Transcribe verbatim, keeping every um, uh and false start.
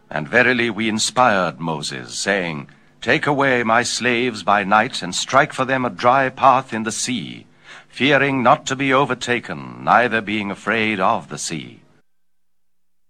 And verily we inspired Moses, saying, Take away my slaves by night, and strike for them a dry path in the sea, fearing not to be overtaken, neither being afraid of the sea.